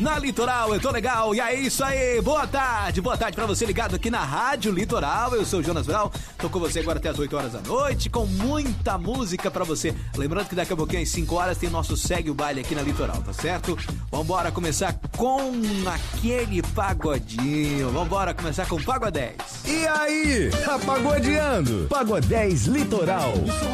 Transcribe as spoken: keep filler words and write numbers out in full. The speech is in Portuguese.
na Litoral. Eu tô legal, e é isso aí. Boa tarde, boa tarde pra você ligado aqui na Rádio Litoral. Eu sou o Jonas Brau, tô com você agora até as oito horas da noite, com muita música pra você. Lembrando que daqui a pouquinho às cinco horas tem nosso Segue o Baile aqui na Litoral, tá certo? Vambora começar com aquele pagodinho. Vambora começar com o Pagodez. E aí, tá pagodeando? Pagodez Litoral.